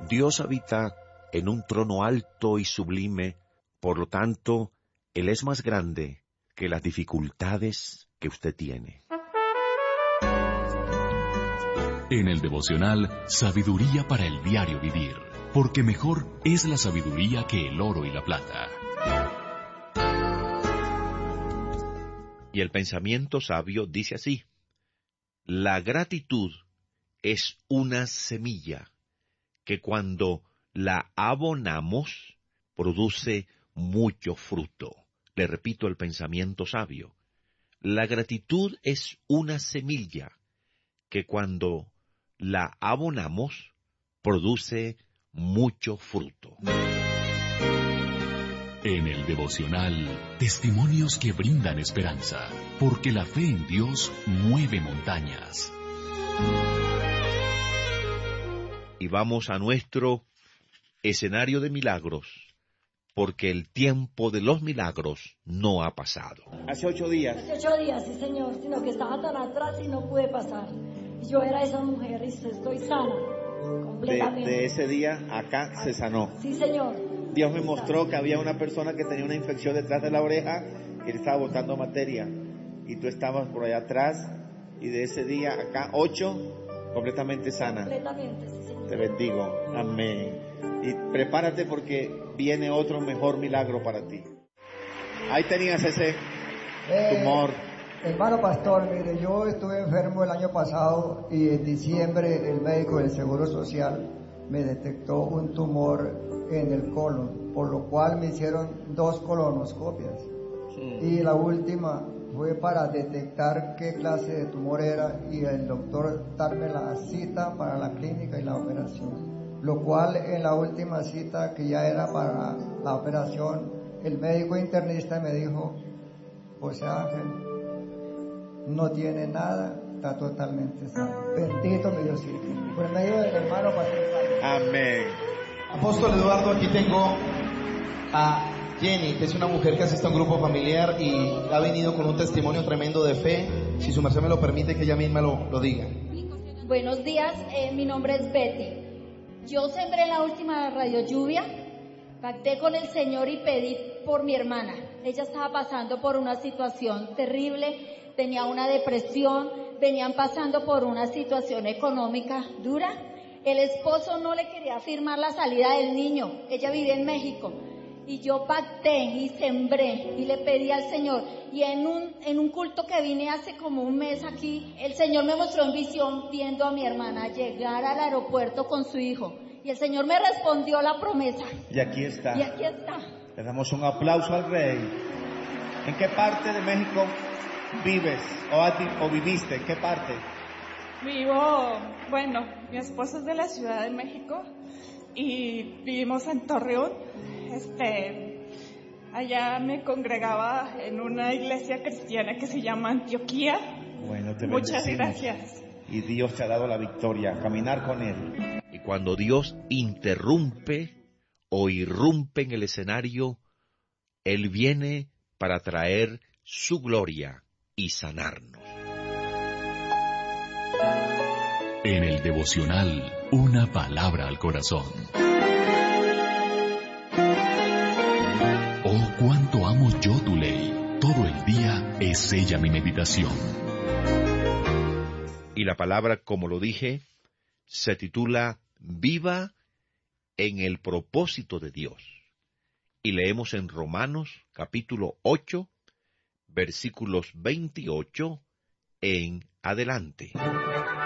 Dios habita en un trono alto y sublime, por lo tanto, Él es más grande que las dificultades que usted tiene. En el devocional, sabiduría para el diario vivir, porque mejor es la sabiduría que el oro y la plata. Y el pensamiento sabio dice así: la gratitud es una semilla que cuando la abonamos produce mucho fruto. Le repito el pensamiento sabio. La gratitud es una semilla que cuando la abonamos produce mucho fruto. En el devocional, testimonios que brindan esperanza, porque la fe en Dios mueve montañas. Y vamos a nuestro escenario de milagros, porque el tiempo de los milagros no ha pasado. Hace 8 días. Hace 8 días, sí señor, sino que estaba tan atrás y no pude pasar. Y yo era esa mujer y estoy sana, completamente. De ese día acá se sanó. Sí señor. Dios me mostró que había una persona que tenía una infección detrás de la oreja, que le estaba botando materia. Y tú estabas por allá atrás, y de ese día acá 8, completamente sana. Completamente, sí señor. Te bendigo, amén. Y prepárate porque viene otro mejor milagro para ti. Ahí tenías ese tumor. Hermano pastor, mire, yo estuve enfermo el año pasado y en diciembre el médico del Seguro Social me detectó un tumor en el colon, por lo cual me hicieron 2 colonoscopias. Y la última fue para detectar qué clase de tumor era y el doctor darme la cita para la clínica y la operación. Lo cual en la última cita, que ya era para la operación, el médico internista me dijo: José Ángel, no tiene nada, está totalmente sano. Bendito mi Diosito, por medio del hermano pastor. Amén. Apóstol Eduardo, aquí tengo a Jenny, que es una mujer que asiste a un grupo familiar y ha venido con un testimonio tremendo de fe. Si su merced me lo permite, que ella misma lo diga. Buenos días, mi nombre es Betty. Yo sembré la última radio lluvia, pacté con el Señor y pedí por mi hermana. Ella estaba pasando por una situación terrible, tenía una depresión, venían pasando por una situación económica dura. El esposo no le quería firmar la salida del niño, ella vive en México. Y yo pacté y sembré y le pedí al Señor. Y en un culto que vine hace como un mes aquí, el Señor me mostró en visión viendo a mi hermana llegar al aeropuerto con su hijo. Y el Señor me respondió la promesa. Y aquí está. Y aquí está. Le damos un aplauso al Rey. ¿En qué parte de México vives o viviste? ¿En qué parte? Mi esposo es de la Ciudad de México y vivimos en Torreón. Allá me congregaba en una iglesia cristiana que se llama Antioquía. Bueno, te Muchas bendecimos. gracias. Y Dios te ha dado la victoria, caminar con Él. Y cuando Dios interrumpe o irrumpe en el escenario, Él viene para traer su gloria y sanarnos. En el devocional, una palabra al corazón. Oh, cuánto amo yo tu ley. Todo el día es ella mi meditación. Y la palabra, como lo dije, se titula Viva en el propósito de Dios. Y leemos en Romanos capítulo 8, versículos 28 en adelante.